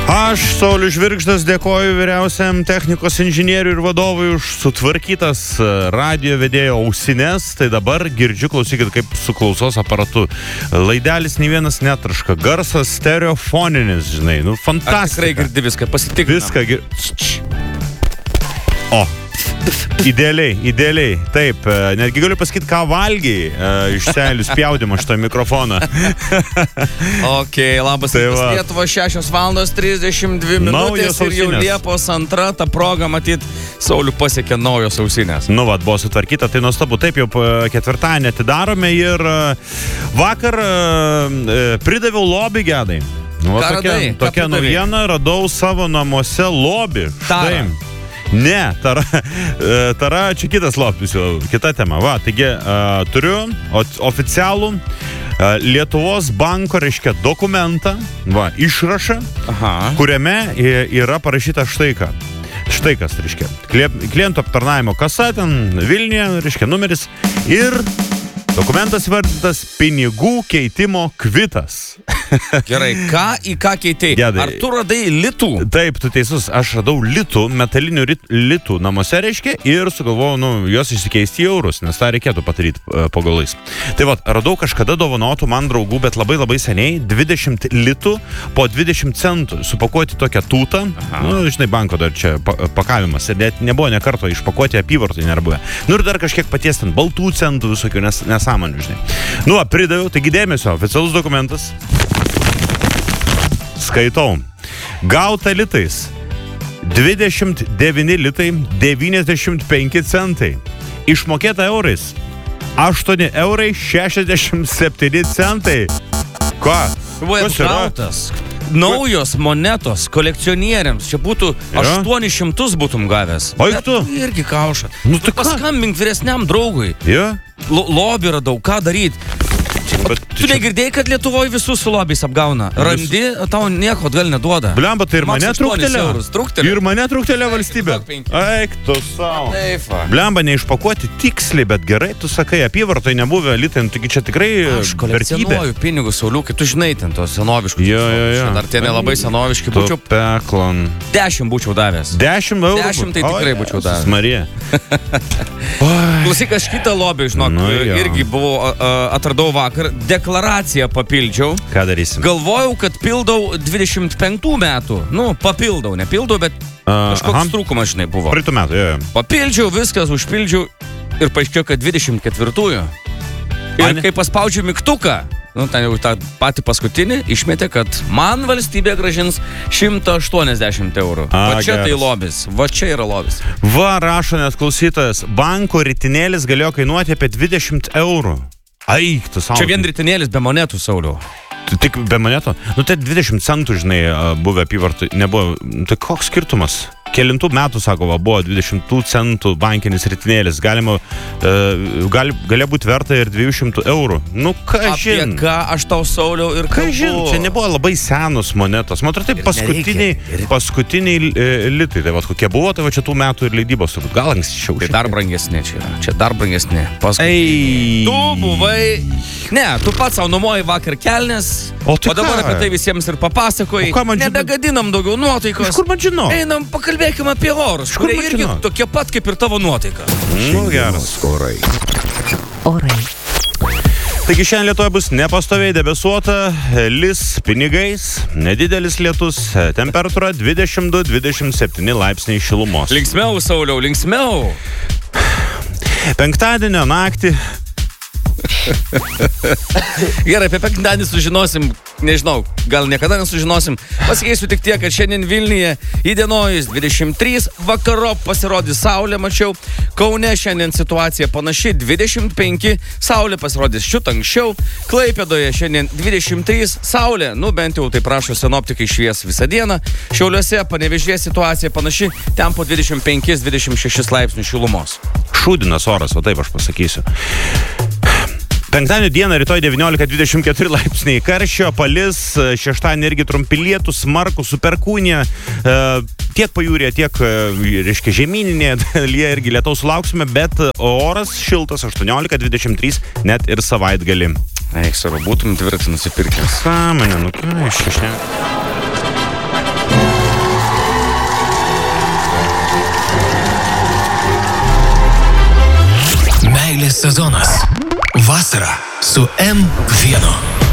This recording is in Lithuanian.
Aš, Saulius Žvirgždas, dėkoju vyriausiam technikos inžinieriui ir vadovui už sutvarkytas radio vedėjo ausines. Tai dabar girdžiu, klausykit, kaip su klausos aparatu. Laidelis nei vienas netraška. Garsas stereofoninis, žinai. Nu, fantastika. Tikrai girdi viską, pasitikrinam. Viską girdi. O. Idealiai, taip. Netgi galiu pasakyti, ką valgiai iš seilių spjaudimo šitą mikrofoną. Ok, labas rytas, Lietuva, 6:32 minutės ir jau Liepos 2, ta proga, matyt, Saulių pasiekė naujos ausinės. Nu, vat, buvo sutvarkyta, tai nuostabu. Taip, jau ketvirtadienį atidarome ir vakar pridaviau lobį, Gedai. Nu, tokia naujiena, radau savo namuose lobį. Štai. Ne, Tara, čia kitas lopis, kita tema. Va, taigi, turiu oficialų Lietuvos banko, reiškia, dokumentą, va, išrašą, kuriame yra parašyta štai ką. Štai kas, reiškia, klientų aptarnavimo kasa, ten Vilniuje, reiškia, numeris ir dokumentas vardintas pinigų keitimo kvitas. Gerai, į ką keitei? Gedai. Ar tu radai litų? Taip, tu teisus, aš radau litų, metalinių litų namuose, reiškia, ir sugalvojau, juos išsikeisti į eurus, nes tą reikėtų padaryti po galais. Tai vat, radau kažkada dovanotų man draugų, bet labai labai seniai, 20 litų po 20 centų, supakuoti tokią tūtą, žinai, banko dar čia pakavimas, net nebuvo nekarto išpakuoti apyvartai nerbuvę. Ir dar kažkiek paties ten baltų centų visokių nesąmonių, žinai. Pridaviau, taigi dėmesio, oficialus dokumentas. Skaitau. Gauta litais 29 litai 95 centai. Išmokėta eurais 8 eurai 67 centai. Ką? Kas yra? Naujos monetos kolekcionieriams. Čia būtų 800 būtum gavęs. O juk tu? Irgi kauša. Tai paskambink vyresniam draugui. Lobį radau, ką daryti? Tu negirdėjai, kad Lietuvoje visus su lobiais apgauna? Randi, tau nieko atgal neduoda. Blemba, tai ir mane trūktelė. Ir mane trūktelė valstybė. Eik tu savo. Blemba, neišpakuoti tiksliai, bet gerai, tu sakai, apyvartai nebuvę litai, taigi čia tikrai vertybė. Aš kolekcionuoju pinigus, Sauliukai, tu žinai ten tos senoviškus. Jo. Dar tie nelabai senoviški būčiau. 10 būčiau davęs. 10 eurų? 10 tai tikrai būčiau davęs. Marija. Klausyk, aš kitą lobį, žinok, irgi atradau vakar, deklaraciją papildžiau. Ką darysim? Galvojau, kad pildau 25 metų. Papildau, nepildau, bet kažkoks trūkumas, žinai, buvo. Praeitų metų, jo. Papildžiau, viskas, užpildžiau ir paaiškėjo, kad 24-ųjų. Ir kai paspaudžiu mygtuką, ten jau tą patį paskutinį, išmetė, kad man valstybė gražins 180 eurų. Va čia tai lobis. Va čia yra lobis. Va, rašo net klausytojas, banko ritinėlis galėjo kainuoti apie 20 eurų. Eik, tu savo. Čia vien ritinėlis be monetų, Sauliau. Tik be monetų? Tai 20 centų, žinai, buvę apyvartų nebuvo. Tai koks skirtumas? Kelintų metų, sako, buvo 20 centų bankinis ritinėlis. Galėjo būti verta ir 200 eurų. Kažin. Apie ką aš tau, Sauliau, ir kalbu? Kažin, čia nebuvo labai senos monetos. Man atrodo, tai paskutiniai litai. Tai va, kokie buvo, tai va čia tų metų ir leidybos. Gal anksčiau. Tai dar brangesnė čia yra. Čia dar brangesnė. Tu buvai... Ne, tu pats savo numoji vakar kelnes. O dabar apie tai visiems ir papasakojai. Nebegadinam daugiau nuotaikos. Iš kur man žinau? Einam, pakalbėkime apie orus, kurie irgi tokie pat kaip ir tavo nuotaika. Geras. Orai. Taigi šiandien Lietuvoje bus nepastoviai debesuota, lis pinigais, nedidelis lietus, temperatūra 22-27 laipsniai šilumos. Linksmiau, Sauliau, linksmiau. Penktadienio naktį. Gerai, apie penktadienį sužinosim, nežinau, gal niekada nesužinosim. Pasikeisiu tik tiek, kad šiandien Vilniuje įdienojus 23, vakarop pasirodys saulė, mačiau. Kaune šiandien situacija panaši, 25, saulė pasirodys šiut anksčiau. Klaipėdoje šiandien 23, saulė, bent jau tai prašo sinoptikai, švies visą dieną. Šiauliuose, Panevėžyje situacija panaši, ten po 25-26 laipsnių šilumos. Šūdinas oras, o taip aš pasakysiu. Penktadienio dieną rytoj 19-24 laipsniai karščio, palis, šeštadienį irgi trumpi lietūs, smarkūs, su perkūnija, tiek pajūrė, tiek, reiškia, žemyninėje dalyje irgi lietaus sulauksime, bet oras šiltas 18-23, net ir savaitgalį. Eik, savo, būtum tvirtį nusipirkęs. Sąmonė, ką iš čia. sezonas. Vasara su M1.